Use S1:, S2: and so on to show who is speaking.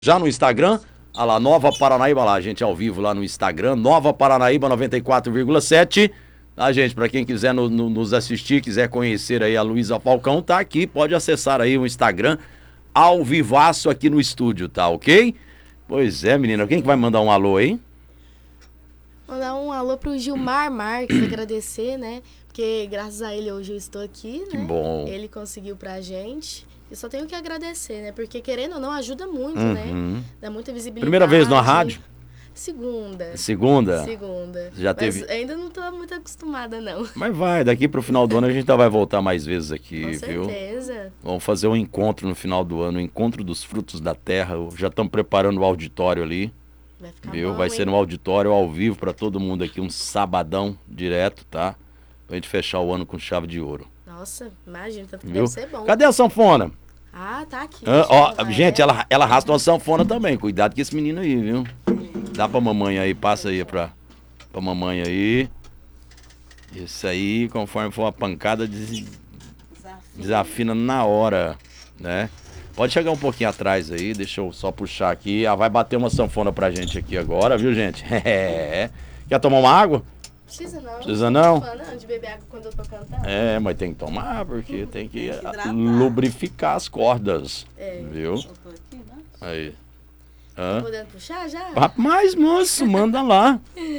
S1: Já no Instagram, olha lá, Nova Paranaíba lá, gente, ao vivo lá no Instagram, Nova Paranaíba 94,7. Tá, gente, pra quem quiser nos assistir, quiser conhecer aí a Luísa Falcão, tá aqui, pode acessar aí o Instagram ao vivaço aqui no estúdio, tá ok? Pois é, menina, quem que vai mandar um alô aí?
S2: Mandar um alô pro Gilmar Marques, agradecer, né? Porque graças a ele hoje eu estou aqui, né?
S1: Que bom.
S2: Ele conseguiu pra gente. Eu só tenho que agradecer, né? Porque querendo ou não, ajuda muito, né? Dá muita visibilidade.
S1: Primeira vez na rádio?
S2: Segunda.
S1: Segunda?
S2: Segunda.
S1: Já
S2: Mas
S1: teve...
S2: ainda não tô muito acostumada, não.
S1: Mas vai, daqui pro final do ano a gente vai voltar mais vezes aqui,
S2: Com
S1: viu?
S2: certeza.
S1: Vamos fazer um encontro no final do ano, o encontro dos frutos da terra. Já estamos preparando o auditório ali.
S2: Vai ficar
S1: Viu?
S2: bom,
S1: Vai ser
S2: hein?
S1: no auditório ao vivo para todo mundo aqui, um sabadão direto, tá? Pra gente fechar o ano com chave de ouro.
S2: Nossa, imagina, tanto que
S1: Viu?
S2: deve ser bom.
S1: Cadê a sanfona?
S2: Ah, tá aqui.
S1: Gente, ela arrasta uma sanfona também. Cuidado com esse menino aí, viu? Dá pra mamãe aí, passa aí pra mamãe aí. Isso aí, conforme for a pancada, desafina na hora, né? Pode chegar um pouquinho atrás aí, deixa eu só puxar aqui. Vai bater uma sanfona pra gente aqui agora, viu, gente? Quer tomar uma água?
S2: Precisa não.
S1: Precisa não?
S2: Não, de beber água quando eu tô cantando.
S1: Mas tem que tomar, porque tem que lubrificar as cordas, viu? Aí.
S2: Tá podendo puxar já?
S1: Mas, moço, manda lá.